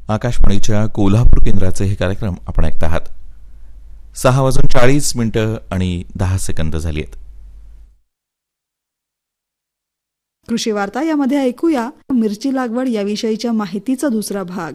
आकाशवाणीच्या कोल्हापूर केंद्राचे हे कार्यक्रम आपण ऐकत आहात. 6:40 झाली आहेत. कृषी वार्ता यामध्ये ऐकूया मिरची लागवड याविषयीच्या माहितीचा दुसरा भाग.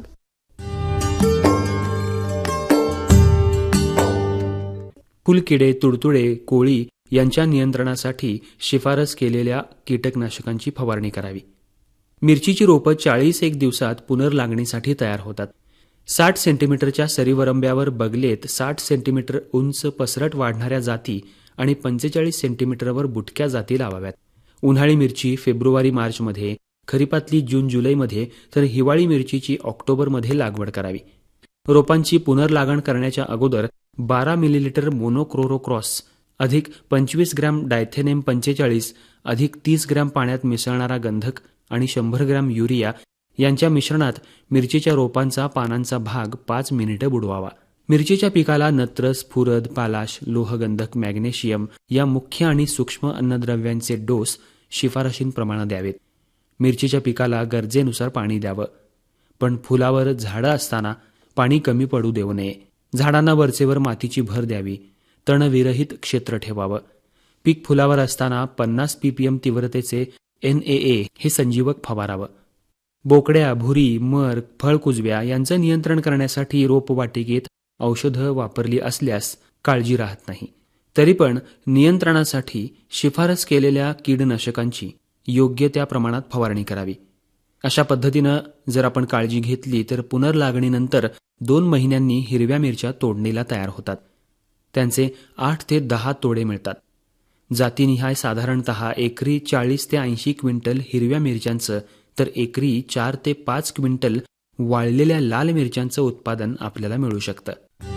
फुलकिडे, तुडतुडे, कोळी यांच्या नियंत्रणासाठी शिफारस केलेल्या कीटकनाशकांची फवारणी करावी. मिरचीची रोपं 41 दिवसात पुनर्लागणीसाठी तयार होतात. 60 सेंटीमीटरच्या सरीवरंब्यावर बगलेत 60 सेंटीमीटर उंच पसरट वाढणाऱ्या जाती आणि 45 सेंटीमीटरवर बुटक्या जाती लावाव्यात. उन्हाळी मिरची फेब्रुवारी-मार्चमध्ये, खरीपातली जून-जुलैमध्ये, तर हिवाळी मिरचीची ऑक्टोबरमध्ये लागवड करावी. रोपांची पुनर्लागण करण्याच्या अगोदर 12 मिलीलिटर मोनोक्रोरोक्रॉस अधिक 25 ग्रॅम डायथेनेम 45 अधिक 30 ग्रॅम पाण्यात मिसळणारा गंधक आणि 100 ग्रॅम युरिया यांच्या मिश्रणात मिरचीच्या रोपांचा पानांचा भाग 5 मिनिटं बुडवावा. मिरचीच्या पिकाला नत्र, स्फुरद, पालाश, लोहगंधक, मॅग्नेशियम या मुख्य आणि सूक्ष्म अन्नद्रव्यांचे डोस शिफारशींप्रमाणे द्यावेत. मिरचीच्या पिकाला गरजेनुसार पाणी द्यावं, पण फुलावर झाडं असताना पाणी कमी पडू देऊ नये. झाडांना वरचेवर मातीची भर द्यावी. तणविरहित क्षेत्र ठेवावं. पीक फुलावर असताना 50 ppm तीव्रतेचे NAA हे संजीवक फवारावं. बोकड्या, भुरी, मर, फळकुजव्या यांचं नियंत्रण करण्यासाठी रोपवाटिकेत औषधं वापरली असल्यास काळजी राहत नाही. तरी पण नियंत्रणासाठी शिफारस केलेल्या कीडनाशकांची योग्य त्या प्रमाणात फवारणी करावी. अशा पद्धतीनं जर आपण काळजी घेतली तर पुनर्लागणीनंतर 2 महिन्यांनी हिरव्या मिरच्या तोडणीला तयार होतात. त्यांचे 8 ते 10 तोडे मिळतात. जातीनिहाय साधारणतः एकरी 40 ते 80 क्विंटल हिरव्या मिरच्यांचं तर एकरी 4 ते 5 क्विंटल वाळलेल्या लाल मिरच्यांचं उत्पादन आपल्याला मिळू शकतं.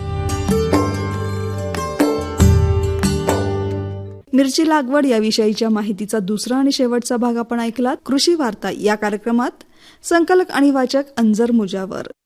मिरची लागवड याविषयीच्या माहितीचा दुसरा आणि शेवटचा भाग आपण ऐकलात. कृषी वार्ता या कार्यक्रमात संकलक आणि वाचक अंजर मुजावर.